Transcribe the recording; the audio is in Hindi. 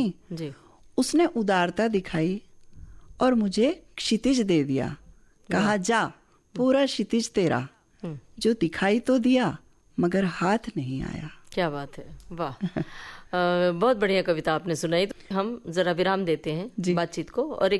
नहीं जी। उसने उदारता दिखाई और मुझे क्षितिज दे दिया। कहा जा पूरा क्षितिज तेरा, जो दिखाई तो दिया मगर हाथ नहीं आया। क्या बात है, वाह। बहुत बढ़िया कविता आपने सुनाई। तो हम जरा विराम देते हैं बातचीत को और एक